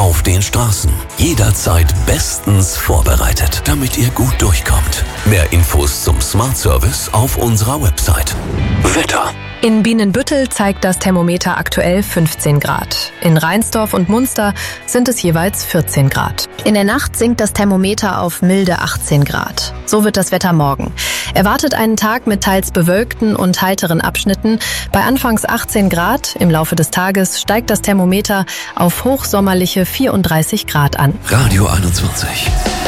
auf den Straßen. Jederzeit bestens vorbereitet, damit ihr gut durchkommt. Mehr Infos zum Smart Service auf unserer Website. Wetter. In Bienenbüttel zeigt das Thermometer aktuell 15 Grad. In Reinsdorf und Munster sind es jeweils 14 Grad. In der Nacht sinkt das Thermometer auf milde 18 Grad. So wird das Wetter morgen. Erwartet einen Tag mit teils bewölkten und heiteren Abschnitten. Bei anfangs 18 Grad, im Laufe des Tages steigt das Thermometer auf hochsommerliche 34 Grad an. Radio 21.